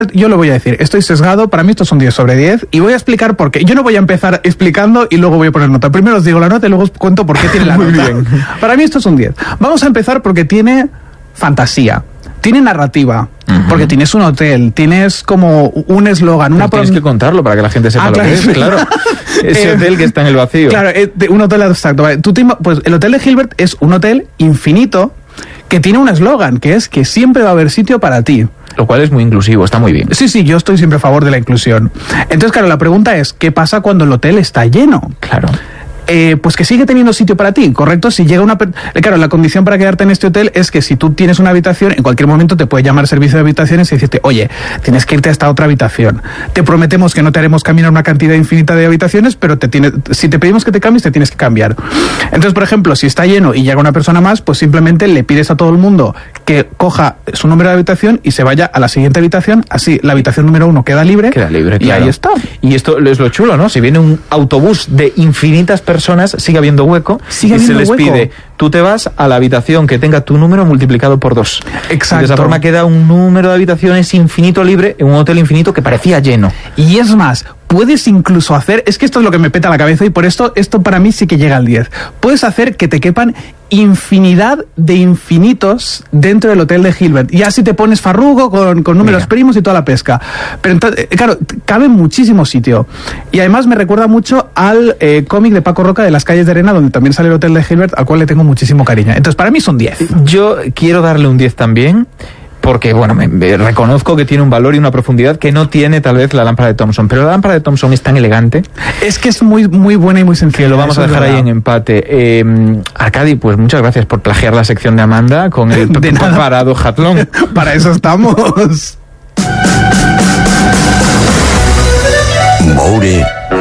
yo lo voy a decir, estoy sesgado, para mí esto es un 10 sobre 10 y voy a explicar por qué. Yo no voy a empezar explicando y luego voy a poner nota. Primero os digo la nota y luego os cuento por qué tiene la nota. Bien. Para mí esto es un 10. Vamos a empezar porque tiene fantasía, tiene narrativa, porque tienes un hotel, tienes como un eslogan, tienes que contarlo para que la gente sepa lo que es, claro. Ese hotel que está en el vacío. Claro, un hotel abstracto. Vale. Pues el hotel de Hilbert es un hotel infinito que tiene un eslogan, que es que siempre va a haber sitio para ti. Lo cual es muy inclusivo, está muy bien. Sí, yo estoy siempre a favor de la inclusión. Entonces, claro, la pregunta es, ¿qué pasa cuando el hotel está lleno? Claro. Pues que sigue teniendo sitio para ti, ¿correcto? Si llega claro, la condición para quedarte en este hotel es que si tú tienes una habitación, en cualquier momento te puede llamar servicio de habitaciones y decirte, oye, tienes que irte a esta otra habitación. Te prometemos que no te haremos caminar una cantidad infinita de habitaciones, pero si te pedimos que te cambies, te tienes que cambiar. Entonces, por ejemplo, si está lleno y llega una persona más, pues simplemente le pides a todo el mundo que coja su número de habitación y se vaya a la siguiente habitación, así la habitación número 1 queda libre, claro. Y ahí está. Y esto es lo chulo, ¿no? Si viene un autobús de infinitas personas, sigue habiendo hueco, y se les pide, tú te vas a la habitación que tenga tu número multiplicado por 2. Exacto. Y de esa forma queda un número de habitaciones infinito libre en un hotel infinito que parecía lleno. Y es más, puedes incluso hacer, es que esto es lo que me peta la cabeza y por esto para mí sí que llega al 10. Puedes hacer que te quepan infinidad de infinitos dentro del hotel de Hilbert. Y así te pones farrugo con números primos y toda la pesca. Pero entonces, claro, cabe muchísimo sitio. Y además me recuerda mucho al cómic de Paco Roca de Las calles de arena, donde también sale el hotel de Hilbert, al cual le tengo muchísimo cariño. Entonces, para mí es un 10. Yo quiero darle un 10 también, porque, bueno, me reconozco que tiene un valor y una profundidad que no tiene tal vez la lámpara de Thomson, pero la lámpara de Thomson es tan elegante. Es que es muy, muy buena y muy sencilla. Que lo vamos a dejar ahí en empate. Arcadi, pues muchas gracias por plagiar la sección de Amanda con el parado jatlón. Para eso estamos. Moure